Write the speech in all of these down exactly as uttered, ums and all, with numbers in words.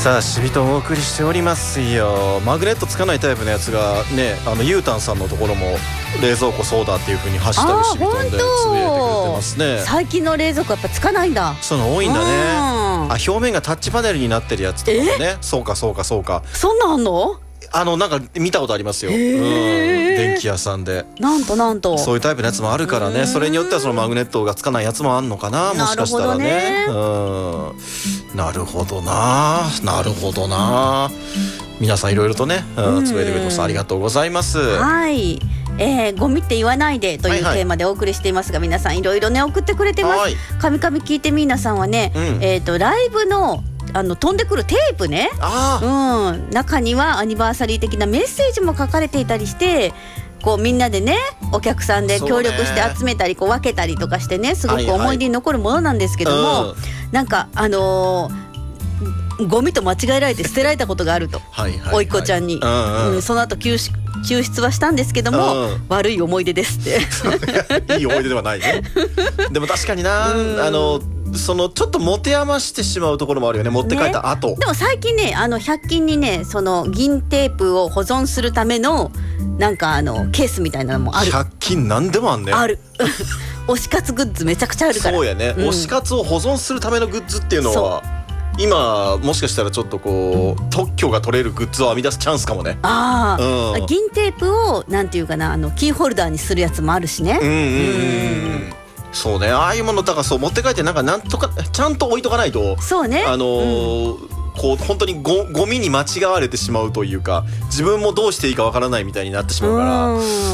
さあしびとお送りしておりますよ。マグネットつかないタイプのやつがね、あのゆうたんさんのところも冷蔵庫そうだっていう風にハッシュタグしびとんでつぶやいてくれてますね。 最近の冷蔵庫やっぱつかないんだ。 そういうの多いんだね。あ、表面がタッチパネルになってるやつとかもね。そうかそうかそうか。 そんなんあんの？あのなんか見たことありますよ、うん、電気屋さんでなんとなんとそういうタイプのやつもあるからね。それによってはそのマグネットがつかないやつもあんのかな、もしかしたらね。うん、なるほどな、なるほどな。皆さんいろいろとね、うん、つぶやいてくれてます。ありがとうございます。 はい、えー、ゴミって言わないでというテーマでお送りしていますが、はいはい、皆さんいろいろね送ってくれてます。かみかみ聞いてみーなさんはね、うん、えーとライブのあの飛んでくるテープね、あ、うん、中にはアニバーサリー的なメッセージも書かれていたりして、こうみんなでねお客さんで協力して集めたりこう分けたりとかしてね、すごく思い出に残るものなんですけども、はいはい、なんかあのー、ゴミと間違えられて捨てられたことがあるとはいはい、はい、おいっ子ちゃんに、うんうん、その後救出救出はしたんですけども、うん、悪い思い出ですっていい思い出ではないねでも確かにな、うん、あのそのちょっと持て余してしまうところもあるよね、持って帰った後、ね、 でも最近ね、あのひゃく均にね、その銀テープを保存するためのなんかあのケースみたいなのもある。 ひゃく均なんでもあんね。 ある推し活グッズめちゃくちゃあるから。 そうやね、うん、推し活を保存するためのグッズっていうのは今もしかしたらちょっとこう特許が取れるグッズを編み出すチャンスかもね。ああ、うん、銀テープをなんていうかな、あのキーホルダーにするやつもあるしね。うんうんうん、うんそうね、ああいうものだからそう持って帰ってなんかなんとかちゃんと置いとかないと、 そうね、 あのーうん、こう本当に ゴ, ゴミに間違われてしまうというか、自分もどうしていいかわからないみたいになってしまうから、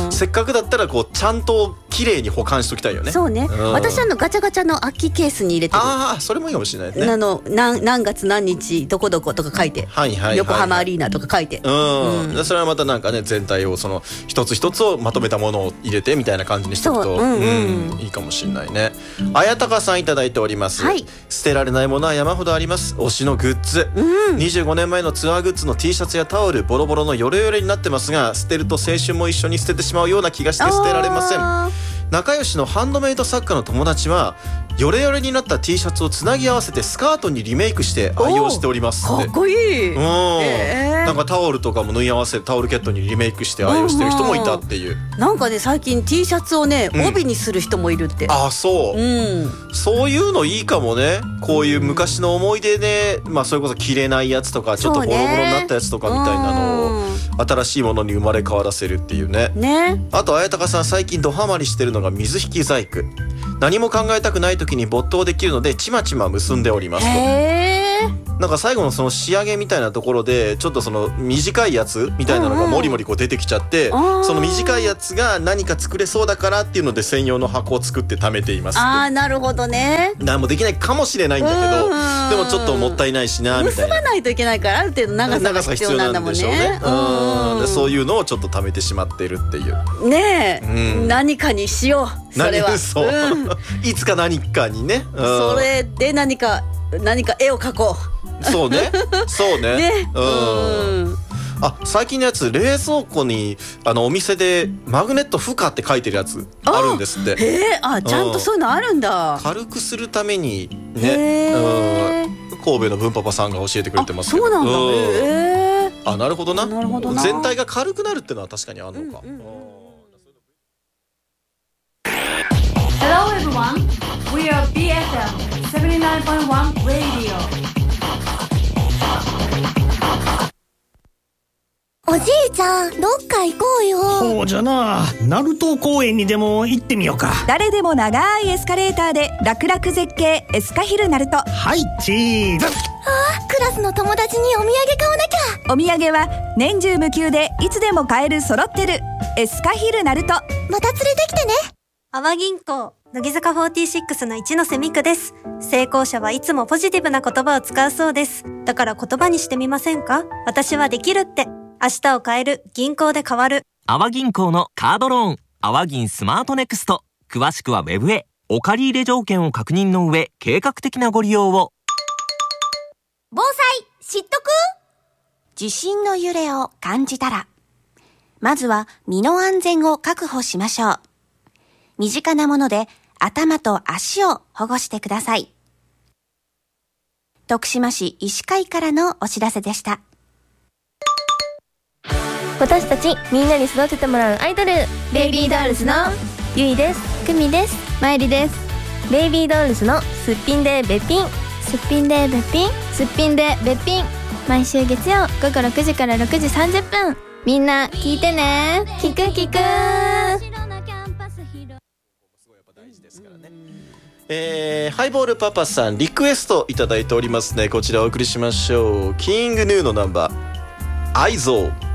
せっかくだったらこうちゃんと綺麗に保管しときたいよね。 そうね、うん、私あのガチャガチャの空きケースに入れてる。 ああ、それもいいかもしれないね。 あの 何, 何月何日どこどことか書いて、はいはいはいはい、横浜アリーナとか書いて、うん、 うん、それはまたなんかね、全体をその一つ一つをまとめたものを入れてみたいな感じにしておくと、うんうんうん、いいかもしれないね。綾鷹さんいただいております、はい、捨てられないものは山ほどあります。推しのグッズ、うん、にじゅうごねんまえのツアーグッズの T シャツやタオル、ボロボロのヨレヨレになってますが、捨てると青春も一緒に捨ててしまうような気がして捨てられません。仲良しのハンドメイド作家の友達はヨレヨレになった T シャツをつなぎ合わせてスカートにリメイクして愛用しておりますって。 かっこいい、うん、 えー、なんかタオルとかも縫い合わせてタオルケットにリメイクして愛用してる人もいたっていう。 なんかね、最近 T シャツをね、うん、帯にする人もいるって。 ああ、そう、うん、そういうのいいかもね。こういう昔の思い出で、まあ、それこそ着れないやつとかちょっとボロボロになったやつとかみたいなのを新しいものに生まれ変わらせるっていうね。ね、あと綾鷹さん最近ドハマりしてるのが水引き細工。何も考えたくない時に没頭できるのでちまちま結んでおりますと。へー、なんか最後のその仕上げみたいなところでちょっとその短いやつみたいなのがもりもりこう出てきちゃって、うんうん、その短いやつが何か作れそうだからっていうので専用の箱を作って貯めていますって。 あー、なるほどね。 何もできないかもしれないんだけど、でもちょっともったいないしなみたいな。 結ばないといけないからある程度長さが必要なんだもんね。 うん、でそういうのをちょっと貯めてしまってるっていうねえ、うん、何かにしよう、それは。 そう、うん、いつか何かにね、うん、 それで何か何か絵を描こう。そうね、そうね。ね、うん。あ、最近のやつ冷蔵庫にあのお店でマグネット負荷って書いてるやつあるんですって。 へえ、あ、ちゃんとそういうのあるんだ。 軽くするためにね、うん、神戸の文パパさんが教えてくれてますけど。 そうなんだ。うん、へえ。 あ、なるほどな。 なるほどな。 全体が軽くなるってのは確かにあるのか。うんうん、 Hello everyone, we are ビーエスエム セブンティナインポイントワン Radio。 おじいちゃん、どっか行こうよ。 そうじゃな、ナルト公園にでも行ってみようか。 誰でも長いエスカレーターで楽々絶景エスカヒルナルト。 はい、チーズ。ああ、クラスの友達にお土産買わなきゃ。 お土産は年中無休でいつでも買える揃ってるエスカヒルナルト。 また連れてきてね。 阿波銀行乃木坂フォーティーシックスの一ノ瀬美久です。成功者はいつもポジティブな言葉を使うそうです。だから言葉にしてみませんか？私はできるって。明日を変える、銀行で変わる。 阿波銀行のカードローン、阿波銀スマートネクスト。詳しくはウェブへ。お借り入れ条件を確認の上、計画的なご利用を。 防災知っとく？地震の揺れを感じたら、まずは身の安全を確保しましょう。身近なもので頭と足を保護してください。 徳島市医師会からのお知らせでした。 私たちみんなに育ててもらうアイドル、 ベイビードールズのゆいです。 くみです。 まいりです。ベイビードールズのすっぴんでべっぴん、 すっぴんでべっぴん、すっぴんでべっぴん、毎週月曜ごごろくじからろくじさんじゅっぷん、みんな聞いてね。聞く聞く。 えー、ハイボールパパさんリクエストいただいておりますね。こちらお送りしましょう。キングヌーのナンバー愛憎。